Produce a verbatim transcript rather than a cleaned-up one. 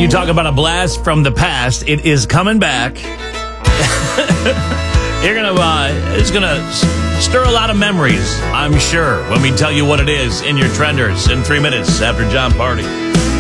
you talk about a blast from the past, it is coming back. You're gonna, uh, it's gonna stir a lot of memories, I'm sure, when we tell you what it is in your trenders in three minutes after John Party.